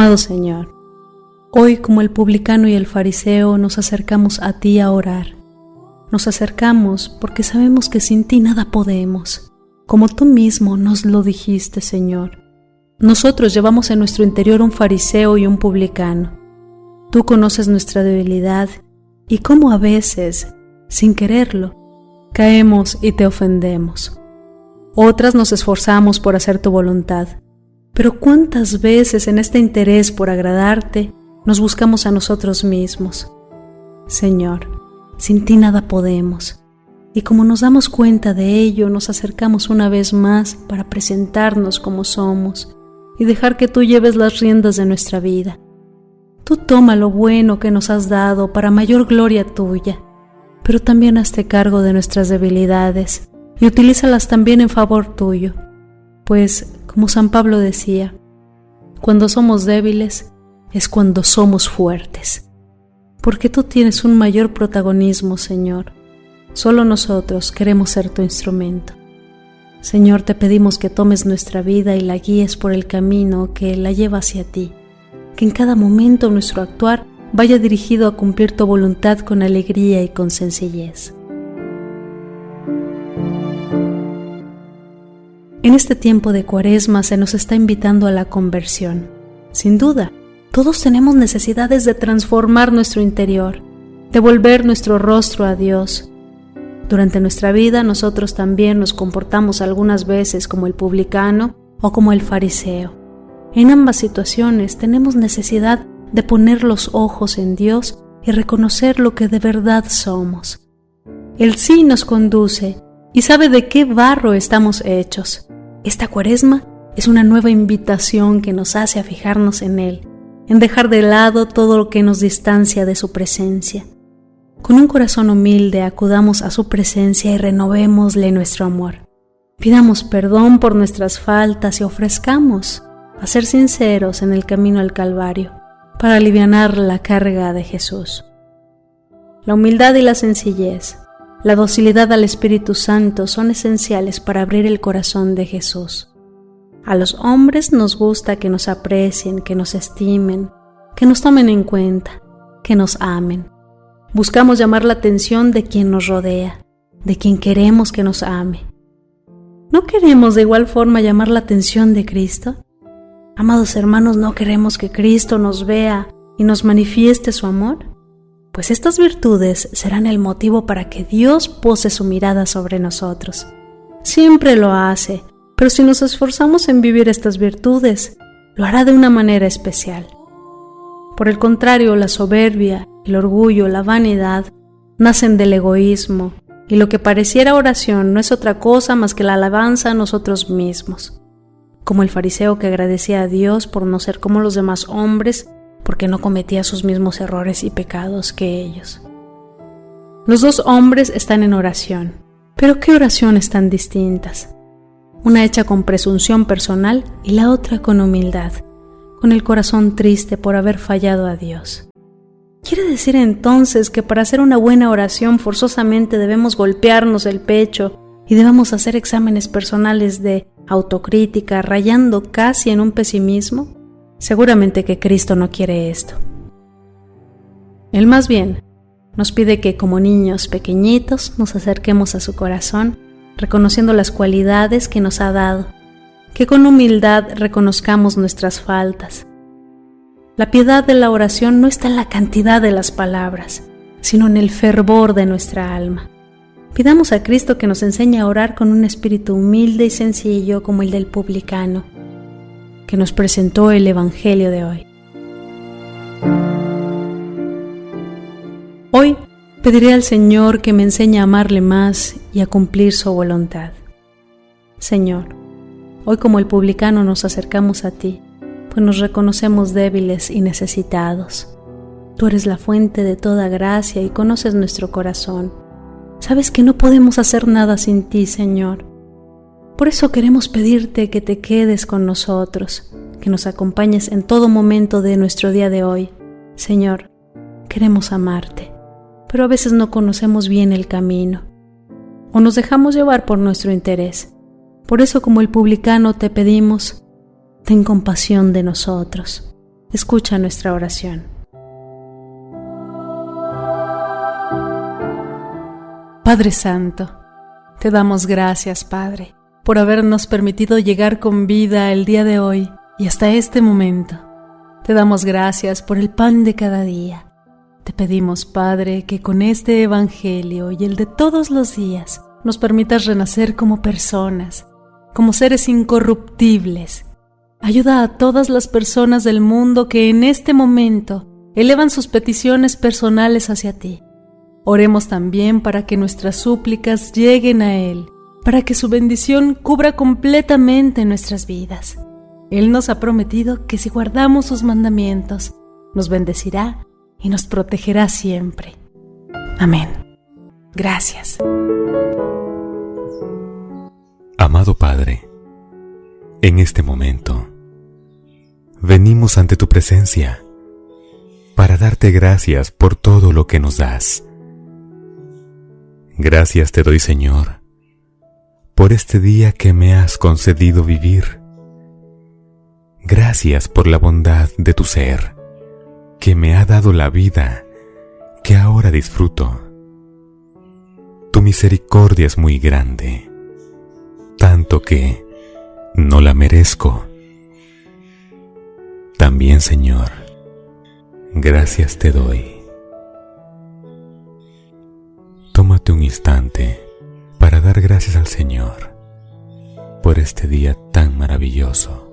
Amado Señor, hoy como el publicano y el fariseo nos acercamos a ti a orar. Nos acercamos porque sabemos que sin ti nada podemos, como tú mismo nos lo dijiste, Señor. Nosotros llevamos en nuestro interior un fariseo y un publicano. Tú conoces nuestra debilidad y cómo a veces, sin quererlo, caemos y te ofendemos. Otras nos esforzamos por hacer tu voluntad, pero ¿cuántas veces en este interés por agradarte nos buscamos a nosotros mismos? Señor, sin ti nada podemos, y como nos damos cuenta de ello, nos acercamos una vez más para presentarnos como somos y dejar que tú lleves las riendas de nuestra vida. Tú toma lo bueno que nos has dado para mayor gloria tuya, pero también hazte cargo de nuestras debilidades y utilízalas también en favor tuyo, pues, como San Pablo decía, cuando somos débiles es cuando somos fuertes, porque tú tienes un mayor protagonismo, Señor. Solo nosotros queremos ser tu instrumento. Señor, te pedimos que tomes nuestra vida y la guíes por el camino que la lleva hacia ti, que en cada momento nuestro actuar vaya dirigido a cumplir tu voluntad con alegría y con sencillez. En este tiempo de Cuaresma se nos está invitando a la conversión. Sin duda, todos tenemos necesidades de transformar nuestro interior, de volver nuestro rostro a Dios. Durante nuestra vida nosotros también nos comportamos algunas veces como el publicano o como el fariseo. En ambas situaciones tenemos necesidad de poner los ojos en Dios y reconocer lo que de verdad somos. Él sí nos conduce y sabe de qué barro estamos hechos. Esta Cuaresma es una nueva invitación que nos hace a fijarnos en Él, en dejar de lado todo lo que nos distancia de su presencia. Con un corazón humilde acudamos a su presencia y renovémosle nuestro amor. Pidamos perdón por nuestras faltas y ofrezcamos a ser sinceros en el camino al Calvario para alivianar la carga de Jesús. La humildad y la sencillez, la docilidad al Espíritu Santo son esenciales para abrir el corazón de Jesús. A los hombres nos gusta que nos aprecien, que nos estimen, que nos tomen en cuenta, que nos amen. Buscamos llamar la atención de quien nos rodea, de quien queremos que nos ame. ¿No queremos de igual forma llamar la atención de Cristo? Amados hermanos, ¿no queremos que Cristo nos vea y nos manifieste su amor? Pues estas virtudes serán el motivo para que Dios pose su mirada sobre nosotros. Siempre lo hace, pero si nos esforzamos en vivir estas virtudes, lo hará de una manera especial. Por el contrario, la soberbia, el orgullo, la vanidad, nacen del egoísmo, y lo que pareciera oración no es otra cosa más que la alabanza a nosotros mismos. Como el fariseo que agradecía a Dios por no ser como los demás hombres, porque no cometía sus mismos errores y pecados que ellos. Los dos hombres están en oración, pero ¿qué oraciones tan distintas? Una hecha con presunción personal y la otra con humildad, con el corazón triste por haber fallado a Dios. ¿Quiere decir entonces que para hacer una buena oración forzosamente debemos golpearnos el pecho y debemos hacer exámenes personales de autocrítica, rayando casi en un pesimismo? Seguramente que Cristo no quiere esto. Él más bien nos pide que como niños pequeñitos nos acerquemos a su corazón, reconociendo las cualidades que nos ha dado, que con humildad reconozcamos nuestras faltas. La piedad de la oración no está en la cantidad de las palabras, sino en el fervor de nuestra alma. Pidamos a Cristo que nos enseñe a orar con un espíritu humilde y sencillo como el del publicano, que nos presentó el Evangelio de hoy. Hoy pediré al Señor que me enseñe a amarle más y a cumplir su voluntad. Señor, hoy como el publicano nos acercamos a ti, pues nos reconocemos débiles y necesitados. Tú eres la fuente de toda gracia y conoces nuestro corazón. Sabes que no podemos hacer nada sin ti, Señor. Por eso queremos pedirte que te quedes con nosotros, que nos acompañes en todo momento de nuestro día de hoy. Señor, queremos amarte, pero a veces no conocemos bien el camino, o nos dejamos llevar por nuestro interés. Por eso, como el publicano, te pedimos, ten compasión de nosotros. escucha nuestra oración. Padre Santo, te damos gracias, Padre, por habernos permitido llegar con vida el día de hoy y hasta este momento. Te damos gracias por el pan de cada día. Te pedimos, Padre, que con este Evangelio y el de todos los días nos permitas renacer como personas, como seres incorruptibles. Ayuda a todas las personas del mundo que en este momento elevan sus peticiones personales hacia ti. Oremos también para que nuestras súplicas lleguen a Él, para que su bendición cubra completamente nuestras vidas. Él nos ha prometido que si guardamos sus mandamientos, nos bendecirá y nos protegerá siempre. Amén. Gracias. Amado Padre, en este momento, venimos ante tu presencia para darte gracias por todo lo que nos das. Gracias te doy, Señor, por este día que me has concedido vivir. Gracias por la bondad de tu ser, que me ha dado la vida que ahora disfruto. Tu misericordia es muy grande, tanto que no la merezco. También, Señor, gracias te doy. Tómate un instante para dar gracias al Señor por este día tan maravilloso.